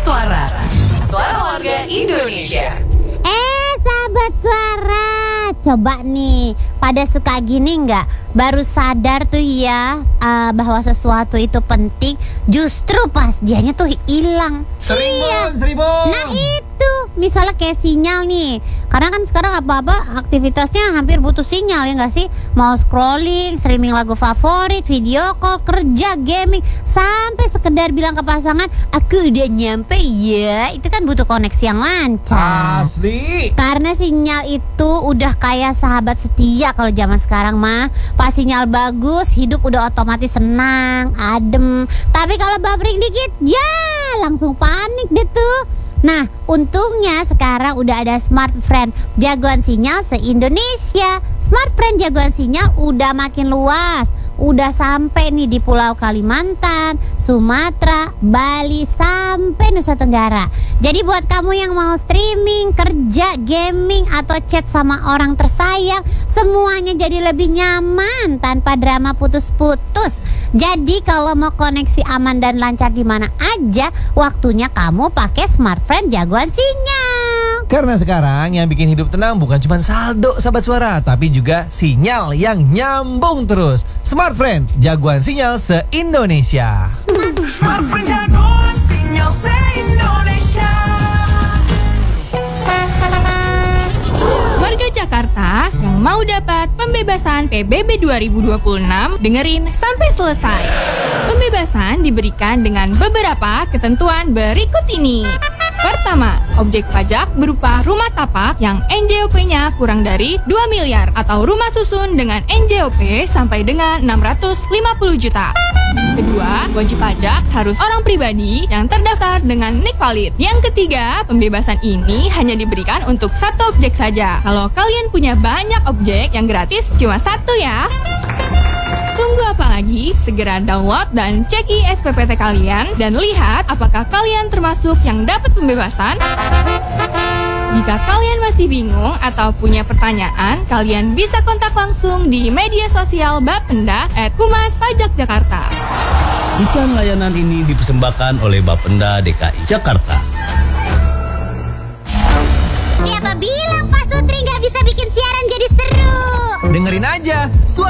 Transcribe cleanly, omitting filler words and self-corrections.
Suara. Suara warga Indonesia. Sahabat Suara, coba nih, pada suka gini nggak? Baru sadar tuh ya bahwa sesuatu itu penting, justru pas dianya tuh hilang. Sering Bon. Nah itu, misalnya kayak sinyal nih. Karena kan sekarang apa-apa aktivitasnya hampir butuh sinyal, ya nggak sih? Mau scrolling, streaming lagu favorit, video call, kerja, gaming, sampai sekedar bilang ke pasangan, aku udah nyampe ya. Itu kan butuh koneksi yang lancar. Asli. Karena sinyal itu udah kayak sahabat setia kalau zaman sekarang mah. Pas sinyal bagus, hidup udah otomatis tenang, adem. Tapi kalau buffering dikit, ya langsung panik deh tuh. Nah, untungnya sekarang udah ada Smart Friend, jagoan sinyal se-Indonesia. Smart Friend jagoan sinyal udah makin luas. Udah sampai nih di Pulau Kalimantan, Sumatera, Bali, sampai Nusa Tenggara. Jadi buat kamu yang mau streaming, kerja, gaming, atau chat sama orang tersayang, semuanya jadi lebih nyaman tanpa drama putus-putus. Jadi kalau mau koneksi aman dan lancar di mana aja, waktunya kamu pakai Smart Friend jagoan sinyal. Karena sekarang yang bikin hidup tenang bukan cuma saldo Sahabat Suara, tapi juga sinyal yang nyambung terus. Smart Friend, jagoan sinyal se-Indonesia. Smart Friend jagoan sinyal se-Indonesia. Warga Jakarta yang mau dapat pembebasan PBB 2026, dengerin sampai selesai. Pembebasan diberikan dengan beberapa ketentuan berikut ini. Pertama, objek pajak berupa rumah tapak yang NJOP-nya kurang dari 2 miliar atau rumah susun dengan NJOP sampai dengan 650 juta. Kedua, wajib pajak harus orang pribadi yang terdaftar dengan NIK valid. Yang ketiga, pembebasan ini hanya diberikan untuk satu objek saja. Kalau kalian punya banyak objek, yang gratis cuma satu ya. Tunggu apa lagi? Segera download dan cek SPPT kalian dan lihat apakah kalian termasuk yang dapat pembebasan. Jika kalian masih bingung atau punya pertanyaan, kalian bisa kontak langsung di media sosial Bapenda @Humas Pajak Jakarta. Iklan layanan ini dipersembahkan oleh Bapenda DKI Jakarta. Siapa bilang Pak Sutri nggak bisa bikin siaran jadi seru? Dengerin aja